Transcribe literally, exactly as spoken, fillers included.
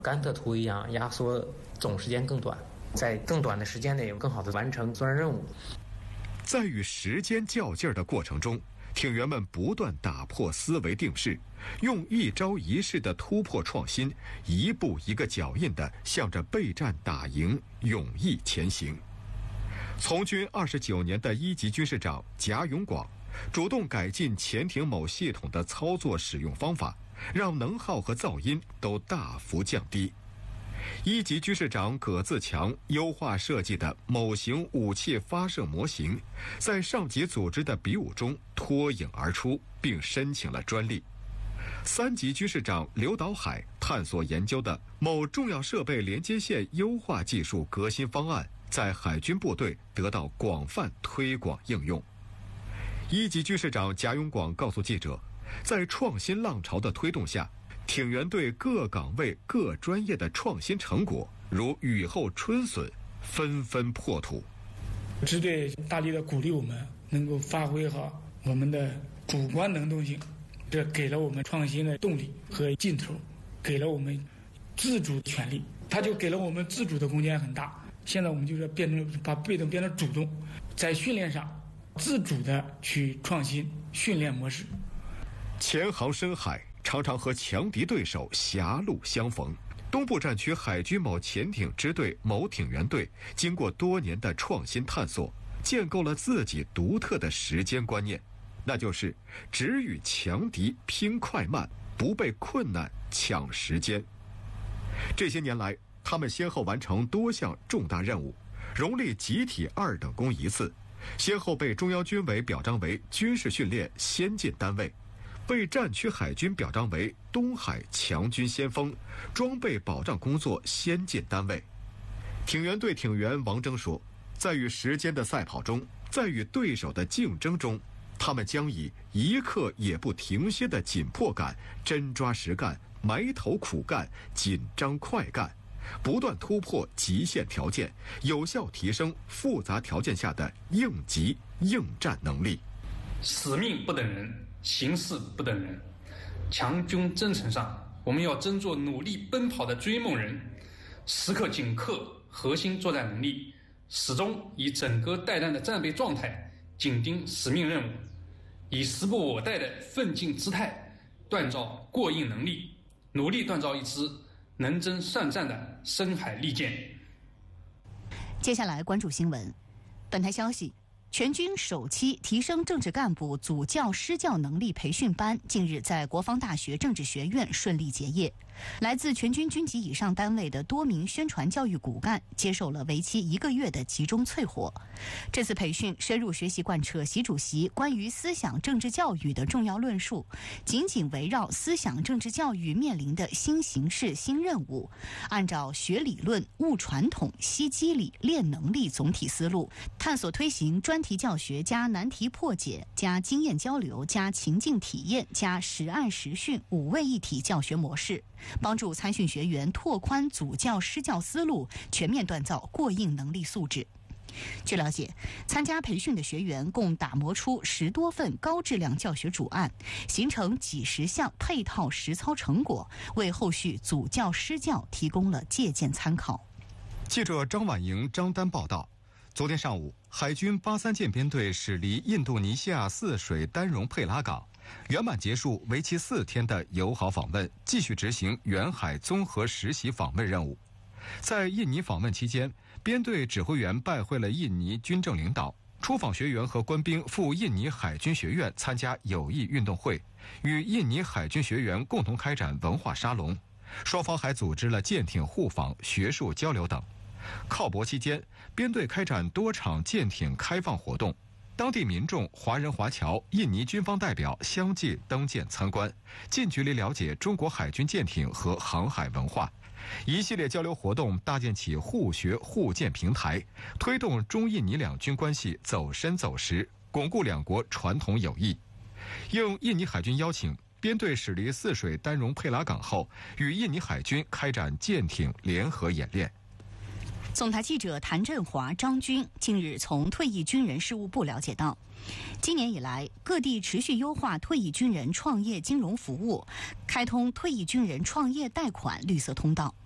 甘特图一样，压缩总时间更短，在更短的时间内更好地完成作战任务。 在与时间较劲儿的过程中，艇员们不断打破思维定式，用一招一式的突破创新，一步一个脚印地向着备战打赢勇毅前行。从军二十九年的一级军事长贾永广主动改进潜艇某系统的操作使用方法，让能耗和噪音都大幅降低。一级军事长葛自强优化设计的某型武器发射模型，在上级组织的比武中脱颖而出，并申请了专利。三级军事长刘导海探索研究的某重要设备连接线优化技术革新方案，在海军部队得到广泛推广应用。一级军事长贾永广告诉记者，在创新浪潮的推动下，艇员队各岗位各专业的创新成果如雨后春笋，纷纷破土。 支队大力的鼓励我们能够发挥好我们的主观能动性，这给了我们创新的动力和劲头，给了我们自主权利，它就给了我们自主的空间很大。现在我们就是变成把被动变成主动，在训练上自主的去创新训练模式。 前航深海，常常和强敌对手狭路相逢。东部战区海军某潜艇支队某艇员队经过多年的创新探索，建构了自己独特的时间观念，那就是只与强敌拼快慢，不被困难抢时间。这些年来，他们先后完成多项重大任务，荣立集体二等功一次，先后被中央军委表彰为军事训练先进单位，被战区海军表彰为东海强军先锋、装备保障工作先进单位。艇员队艇员王征说，在与时间的赛跑中，在与对手的竞争中，他们将以一刻也不停歇的紧迫感、真抓实干、埋头苦干、紧张快干，不断突破极限条件，有效提升复杂条件下的应急应战能力。 使命不等人，形势不等人。强军征程上，我们要争做努力奔跑的追梦人，时刻紧刻核心作战能力，始终以整个带弹的战备状态紧盯使命任务，以时不我待的奋进姿态锻造过硬能力，努力锻造一支能征善战的深海利剑。 接下来关注新闻。本台消息，全军首期提升政治干部组教施教能力培训班近日在国防大学政治学院顺利结业。来自全军军级以上单位的多名宣传教育骨干接受了为期一个月的集中淬火。这次培训深入学习贯彻习主席关于思想政治教育的重要论述，紧紧围绕思想政治教育面临的新形势新任务，按照学理论、悟传统、吸机理、练能力总体思路，探索推行专题教学加难题破解加经验交流加情境体验加实案实训五位一体教学模式，帮助参训学员拓宽组教施教思路，全面锻造过硬能力素质。据了解，参加培训的学员共打磨出十多份高质量教学主案，形成几十项配套实操成果，为后续组教施教提供了借鉴参考。 记者张婉莹、张丹报道。昨天上午，海军八三舰编队驶离印度尼西亚泗水丹戎佩拉港，圆满结束为期四天的友好访问，继续执行远海综合实习访问任务。在印尼访问期间，编队指挥员拜会了印尼军政领导，出访学员和官兵赴印尼海军学院参加友谊运动会，与印尼海军学员共同开展文化沙龙，双方还组织了舰艇互访、学术交流等。靠泊期间，编队开展多场舰艇开放活动，当地民众、华人华侨、印尼军方代表相继登舰参观，近距离了解中国海军舰艇和航海文化。一系列交流活动搭建起互学互鉴平台，推动中印尼两军关系走深走实，巩固两国传统友谊。应印尼海军邀请，编队驶离泗水丹戎佩拉港后，与印尼海军开展舰艇联合演练。 总台记者谭振华、张军近日从退役军人事务部了解到，今年以来，各地持续优化退役军人创业金融服务，开通退役军人创业贷款绿色通道。